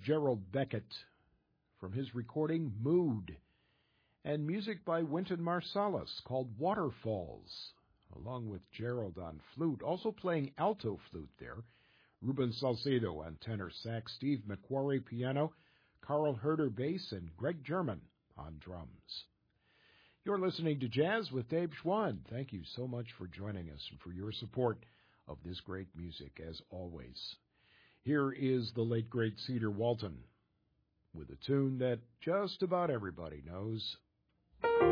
Gerald Beckett from his recording Mood, and music by Wynton Marsalis called Waterfalls, along with Gerald on flute, also playing alto flute there, Ruben Salcedo on tenor sax, Steve McQuarrie piano, Carl Herder bass, and Greg German on drums. You're listening to Jazz with Dave Schwann. Thank you so much for joining us and for your support of this great music, as always. Here is the late, great Cedar Walton with a tune that just about everybody knows.